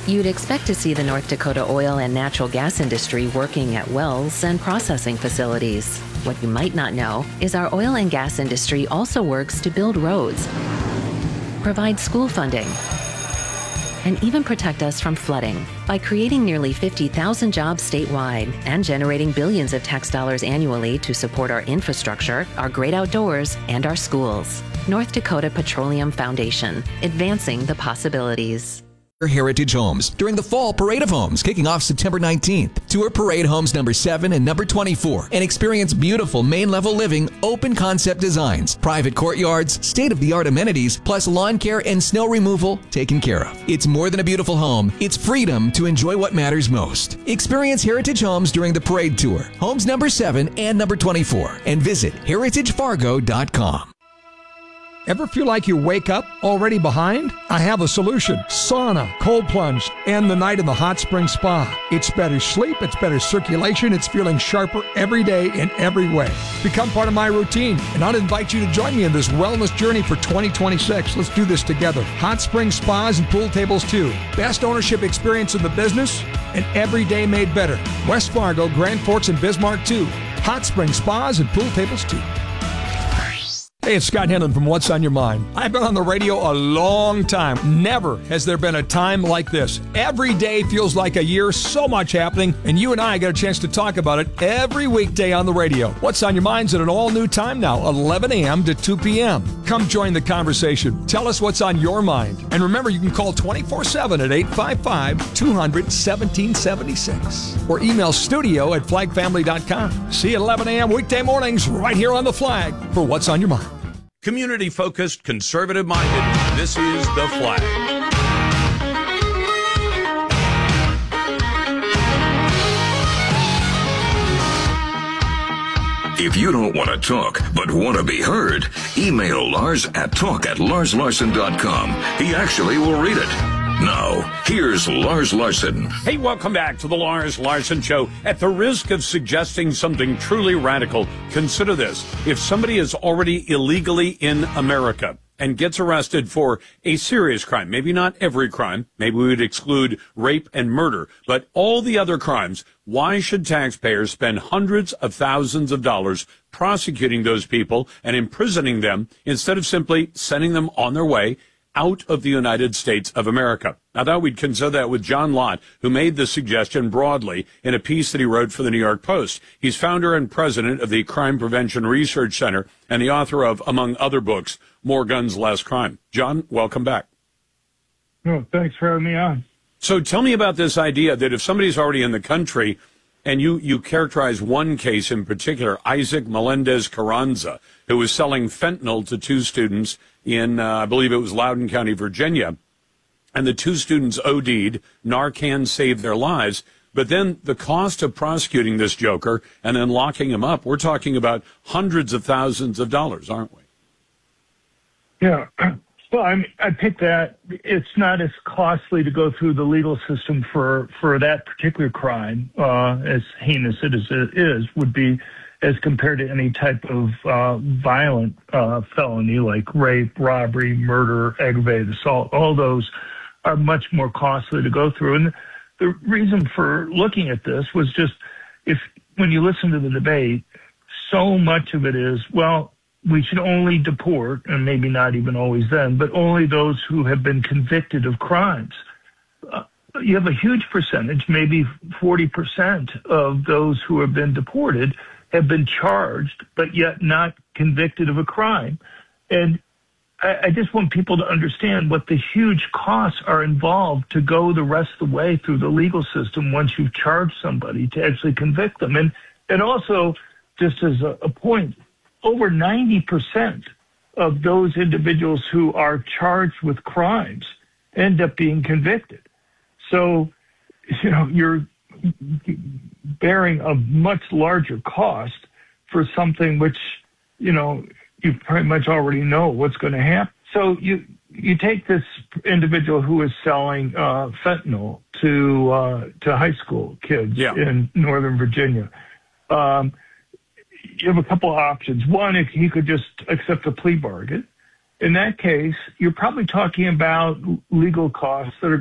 You'd expect to see the North Dakota oil and natural gas industry working at wells and processing facilities. What you might not know is our oil and gas industry also works to build roads, provide school funding, and even protect us from flooding by creating nearly 50,000 jobs statewide and generating billions of tax dollars annually to support our infrastructure, our great outdoors, and our schools. North Dakota Petroleum Foundation, advancing the possibilities. Heritage Homes during the Fall Parade of Homes kicking off September 19th. Tour Parade Homes number 7 and number 24 and experience beautiful main-level living, open concept designs, private courtyards, state-of-the-art amenities, plus lawn care and snow removal taken care of. It's more than a beautiful home. It's freedom to enjoy what matters most. Experience Heritage Homes during the Parade Tour, Homes number 7 and number 24, and visit heritagefargo.com. Ever feel like you wake up already behind? I have a solution. Sauna, cold plunge, and the night in the hot spring spa. It's better sleep, it's better circulation, it's feeling sharper every day in every way. Become part of my routine, and I'll invite you to join me in this wellness journey for 2026. Let's do this together. Hot spring spas and pool tables too. Best ownership experience in the business, and every day made better. West Fargo, Grand Forks, and Bismarck too. Hot spring spas and pool tables too. Hey, it's Scott Henlon from What's on Your Mind. I've been on the radio a long time. Never has there been a time like this. Every day feels like a year, so much happening, and you and I get a chance to talk about it every weekday on the radio. What's on Your Mind's at an all-new time now, 11 a.m. to 2 p.m. Come join the conversation. Tell us what's on your mind. And remember, you can call 24/7 at 855-200-1776 or email studio@flagfamily.com. See you at 11 a.m. weekday mornings right here on The Flag for What's on Your Mind. Community-focused, conservative-minded, this is The Flag. If you don't want to talk, but want to be heard, email Lars at talk@larslarson.com. He actually will read it. Now, here's Lars Larson. Hey, welcome back to the Lars Larson Show. At the risk of suggesting something truly radical, consider this. If somebody is already illegally in America and gets arrested for a serious crime, maybe not every crime, maybe we would exclude rape and murder, but all the other crimes, why should taxpayers spend hundreds of thousands of dollars prosecuting those people and imprisoning them instead of simply sending them on their way out of the United States of America? I thought we'd consider that with John Lott, who made the suggestion broadly in a piece that he wrote for the New York Post. He's founder and president of the Crime Prevention Research Center and the author of, among other books, More Guns, Less Crime. John, welcome back. Oh, thanks for having me on. So tell me about this idea that if somebody's already in the country, and you characterize one case in particular, Isaac Melendez Carranza, who was selling fentanyl to two students in, I believe it was Loudoun County, Virginia, and the two students OD'd. Narcan saved their lives. But then the cost of prosecuting this joker and then locking him up, we're talking about hundreds of thousands of dollars, aren't we? Yeah. Well, I picked that. It's not as costly to go through the legal system for that particular crime, as heinous it is, would be, as compared to any type of violent felony like rape, robbery, murder, aggravated assault. All those are much more costly to go through. And the reason for looking at this was just, when you listen to the debate, so much of it is, well, we should only deport, and maybe not even always then, but only those who have been convicted of crimes. You have a huge percentage, maybe 40% of those who have been deported have been charged, but yet not convicted of a crime. And I just want people to understand what the huge costs are involved to go the rest of the way through the legal system once you've charged somebody to actually convict them. And also, just as a point, over 90% of those individuals who are charged with crimes end up being convicted. So, you're bearing a much larger cost for something which, you pretty much already know what's going to happen. So you take this individual who is selling fentanyl to high school kids in Northern Virginia. You have a couple of options. One, if he could just accept a plea bargain. In that case, you're probably talking about legal costs that are